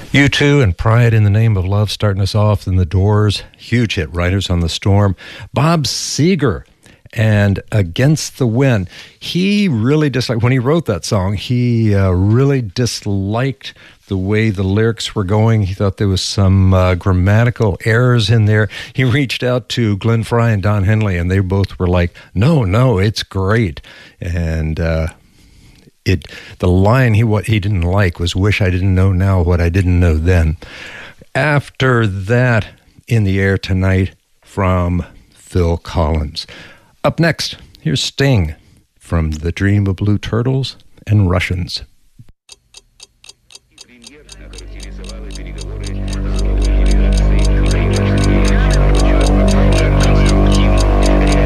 U2 and Pride in the Name of Love starting us off. Then The Doors, huge hit, Riders on the Storm. Bob Seger and Against the Wind. He really disliked, when he wrote that song, he really disliked the way the lyrics were going. He thought there was some grammatical errors in there. He reached out to Glenn Frey and Don Henley, and they both were like, no, it's great. And the line what he didn't like was, wish I didn't know now what I didn't know then. After that, In the Air Tonight from Phil Collins. Up next, here's Sting from The Dream of Blue Turtles and Russians.